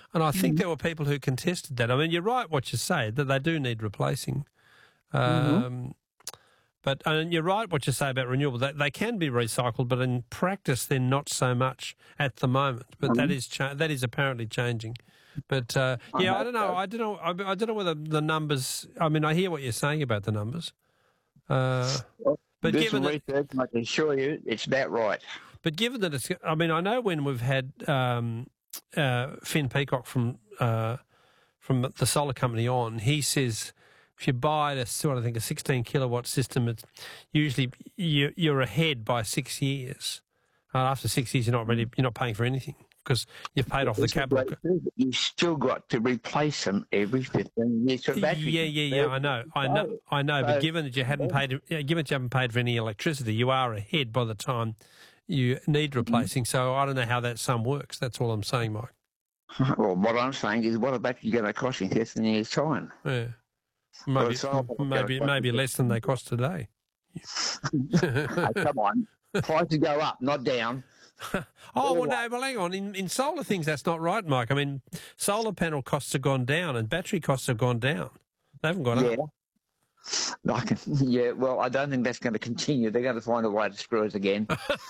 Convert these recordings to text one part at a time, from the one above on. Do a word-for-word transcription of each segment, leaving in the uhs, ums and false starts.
And I think Mhm. there were people who contested that. I mean, you're right what you say, that they do need replacing. Um, Mhm. But and you're right what you say about renewable. They, they can be recycled, but in practice they're not so much at the moment. But that Mhm. is cha- that is apparently changing. But uh, I yeah, I hope don't know. so. I don't know. I, I don't know whether the numbers. I mean, I hear what you're saying about the numbers. Uh, Well, but do given some that, research, and I can assure you it's about right. but given that it's. I mean, I know when we've had um, uh, Finn Peacock from uh, from the solar company on, he says if you buy a sort of, I think, a sixteen kilowatt system, it's usually you, you're ahead by six years. Uh, after six years, you're not ready. You're not paying for anything because you've paid off the It's a capital. great thing, but you've still got to replace them every fifteen years for batteries. Yeah, yeah, yeah. I know, I know, I know. But So, given that you hadn't yeah. paid, yeah, given that you haven't paid for any electricity, you are ahead by the time you need replacing. So I don't know how that sum works. That's all I'm saying, Mike. Well, what I'm saying is, what a battery going to cost in fifteen years' time? Yeah, Well, maybe, it's all going to maybe, cost maybe you less than they cost today. Hey, come on. Prices go up, not down. Oh, well, no, well, hang on. In, in solar things, that's not right, Mike. I mean, solar panel costs have gone down and battery costs have gone down. They haven't gone Yeah. up. I can, yeah, well, I don't think that's going to continue. They're going to find a way to screw us again.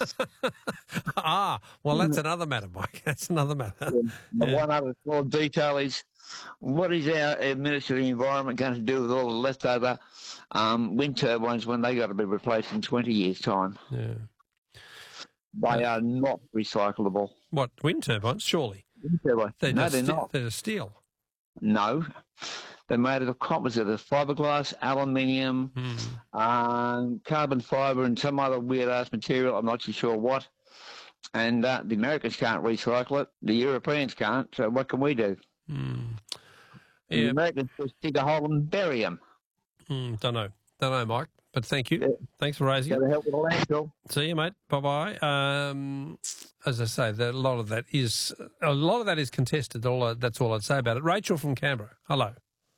Ah, well, that's another matter, Mike. That's another matter. The Yeah. one other small detail is, what is our uh, Minister of the Environment going to do with all the leftover um, wind turbines when they got to be replaced in twenty years' time? Yeah. They Uh, are not recyclable. What, wind turbines? Surely. Wind turbines. They're No, just they're ste- not. they're steel. No. They're made of a composite of fiberglass, aluminium, Hmm. um, carbon fibre, and some other weird ass material. I'm not too sure what. And uh, the Americans can't recycle it. The Europeans can't. So what can we do? Hmm. And the Yeah. Americans just dig a hole and bury them. Hmm. Don't know. Don't know, Mike. But thank you. Yeah. Thanks for raising Got it. to help with the landfill. See you, mate. Bye bye. Um, as I say, that a lot of that is a lot of that is contested. All I- that's all I'd say about it. Rachel from Canberra. Hello.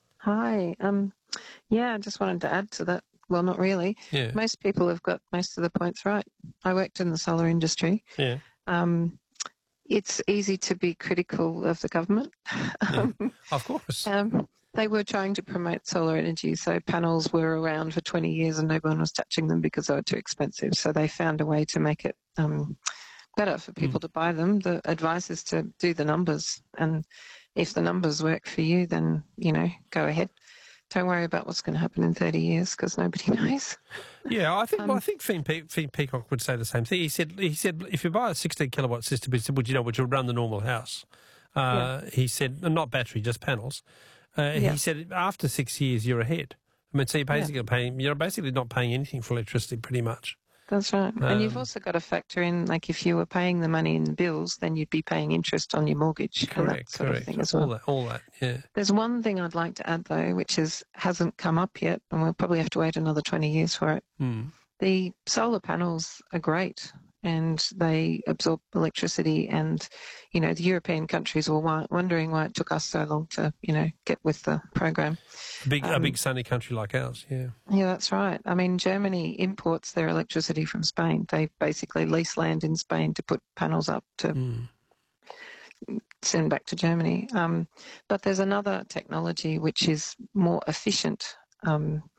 Hi. Um, yeah, I just wanted to add to that. Well, not really. Yeah. Most people have got most of the points right. I worked in the solar industry. Yeah. Um, it's easy to be critical of the government. Yeah. Of course. um, they were trying to promote solar energy, so panels were around for twenty years and no one was touching them because they were too expensive. So they found a way to make it um, better for people Mm. to buy them. The advice is to do the numbers, and if the numbers work for you, then, you know, go ahead. Don't worry about what's going to happen in thirty years because nobody knows. Yeah, I think. Um, well, I think Finn, Pe- Finn Peacock would say the same thing. He said. He said if you buy a sixteen kilowatt system, he said, would you know, which would run the normal house. Uh, He said, not battery, just panels. Uh, Yeah. He said after six years you're ahead. I mean, so you're basically paying. You're basically not paying anything for electricity, pretty much. That's right. and you've Um, also got to factor in, like, if you were paying the money in the bills, then you'd be paying interest on your mortgage and that Correct. sort Correct. of thing as all well. that. All that. Yeah. There's one thing I'd like to add, though, which is hasn't come up yet, and we'll probably have to wait another twenty years for it. Mm. The solar panels are great, and they absorb electricity. And, you know, the European countries were wa- wondering why it took us so long to, you know, get with the program. A big, a Um, big sunny country like ours. Yeah. Yeah, that's right. I mean, Germany imports their electricity from Spain. They basically lease land in Spain to put panels up to Mm. send back to Germany. Um, but there's another technology which is more efficient um,